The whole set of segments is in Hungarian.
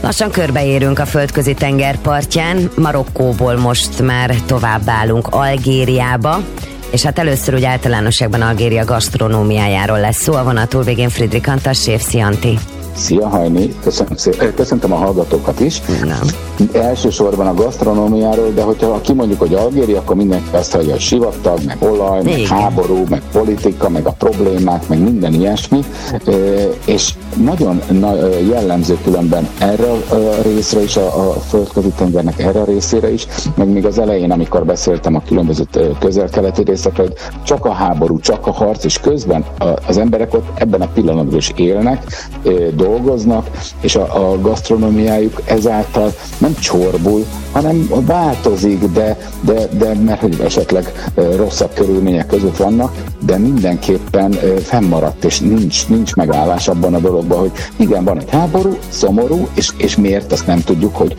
Lassan körbeérünk a Földközi tenger partján, Marokkóból most már továbbállunk Algériába, és hát először úgy általánosságban Algéria gasztronómiájáról lesz szó. A vonal túlvégén Friedrich Antas séf. Szia, Antti! Szia, Hajni! Köszöntöm a hallgatókat is. Elsősorban a gasztronómiáról, de hogyha kimondjuk, hogy Algéria, akkor mindenki azt hallja, hogy sivatag, meg olaj, meg háború, meg politika, meg a problémák, meg minden ilyesmi. És nagyon jellemző különben erre a részre is, a Földközi tengernek erre a részére is, meg még az elején, amikor beszéltem a különböző közel-keleti részekről, csak a háború, csak a harc, és közben az emberek ott ebben a pillanatban is élnek, dolgoznak, és a gasztronómiájuk ezáltal nem csorbul, hanem változik, de mert hogy esetleg rosszabb körülmények között vannak, de mindenképpen fennmaradt, és nincs megállás abban a dologban, hogy igen, van egy háború, szomorú, és miért, azt nem tudjuk, hogy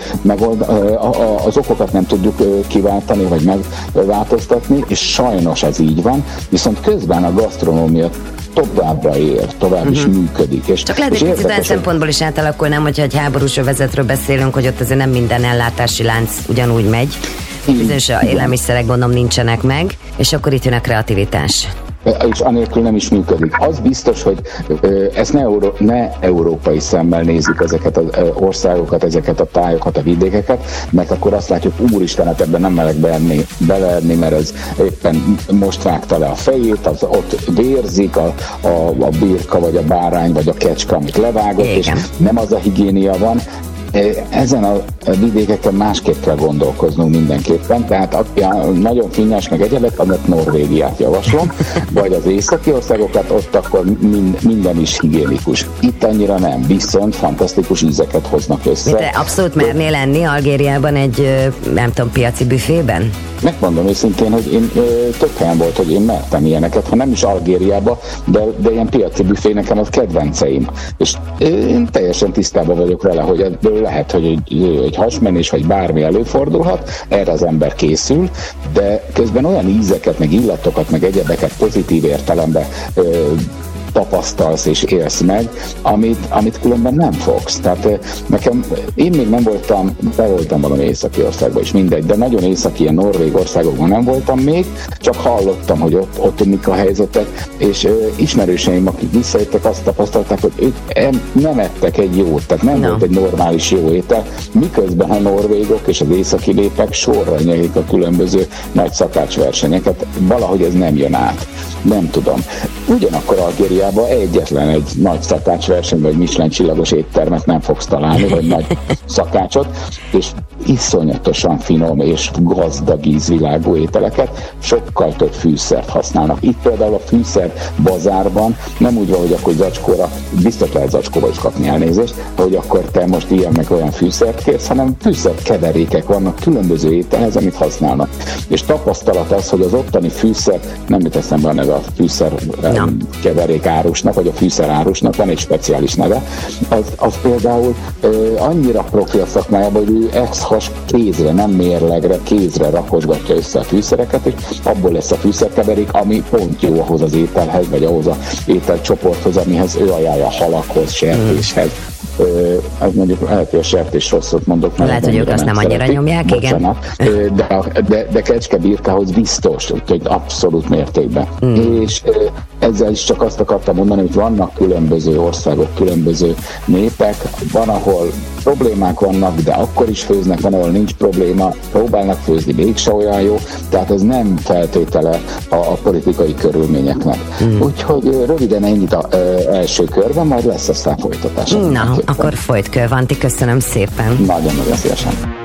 az okokat nem tudjuk kiváltani, vagy megváltoztatni, és sajnos ez így van, viszont közben a gasztronómia továbbra ér, tovább is működik. Csak lehet, hogy olyan szempontból is átalakulnám, hogyha egy háborús övezetről beszélünk, hogy ott azért nem minden ellátási lánc ugyanúgy megy. Bizonyos élelmiszerek gondolom nincsenek meg, és akkor itt jön a kreativitás. És anélkül nem is működik. Az biztos, hogy ezt ne európai szemmel nézzük ezeket az országokat, ezeket a tájokat, a vidékeket, mert akkor azt látjuk, úristen, hát ebben nem merek beleadni, mert ez éppen most vágta le a fejét, az ott vérzik a birka, vagy a bárány, vagy a kecske, amit levágott, igen. És nem az a higiénia van. Ezen a vidékeken másképp kell gondolkoznunk mindenképpen, tehát aki nagyon finnyás meg egyebek, annak Norvégiát javaslom, vagy az északi országokat, ott akkor minden is higiénikus. Itt annyira nem, viszont fantasztikus ízeket hoznak össze. De abszolút mernél lenni Algériában egy, nem tudom, piaci büfében? Megmondom őszintén, hogy én több helyen volt, hogy én mertem ilyeneket, ha nem is Algériába, de ilyen piaci büfé nekem az kedvenceim. És én teljesen tisztában vagyok vele, hogy ebből lehet, hogy egy hasmenés vagy bármi előfordulhat, erre az ember készül, de közben olyan ízeket, meg illatokat, meg egyebeket pozitív értelemben tapasztalsz és élsz meg, amit különben nem fogsz. Tehát én még nem voltam, voltam valami északi országban is, mindegy, de nagyon északi, ilyen norvég országokban nem voltam még, csak hallottam, hogy ott mik a helyzetek, és ismerőseim, akik visszajöttek, azt tapasztalták, hogy ők nem ettek egy jót, tehát nem volt egy normális jó étel, miközben a norvégok és az északi népek sorra nyerik a különböző nagy szakácsversenyeket, valahogy ez nem jön át. Nem tudom. Ugyanakkor Algériában egyetlen egy nagy szakácsverseny, vagy Michelin csillagos éttermet nem fogsz találni, vagy nagy szakácsot, és iszonyatosan finom és gazdag ízvilágú ételeket, sokkal több fűszert használnak. Itt például a fűszer bazárban nem úgy van, hogy akkor zacskóra, biztos lehet zacskóba is kapni, elnézést, hogy akkor te most ilyen meg olyan fűszert kérsz, hanem fűszerkeverékek vannak különböző ételhez, amit használnak. És tapasztalat az, hogy az ottani fűszer, nem jut eszembe a neve a fűszer keverék árusnak, vagy a fűszer árusnak, van egy speciális neve, az például annyira profi a szakmájában, hogy ő kézre, nem mérlegre, kézre rakosgatja össze a fűszereket, és abból lesz a fűszerkeverék, ami pont jó ahhoz az ételhez, vagy ahhoz az ételcsoporthoz, amihez ő ajánlja, a halakhoz, sertéshez. Az mondjuk lehet, hogy a sertés rosszot mondok. Lehet, hogy ők azt nem annyira nyomják, bocsánat, igen. De kecskebirkához biztos, úgyhogy abszolút mértékben. És ezzel is csak azt akartam mondani, hogy vannak különböző országok, különböző népek, van, ahol problémák vannak, de akkor is főznek, van, ahol nincs probléma, próbálnak főzni, mégse olyan jó, tehát ez nem feltétele a politikai körülményeknek. Úgyhogy röviden ennyit az első körben, majd lesz aztán folytatás. Na, akkor folyt kör, Vanti, köszönöm szépen. Nagyon-nagyon szívesen.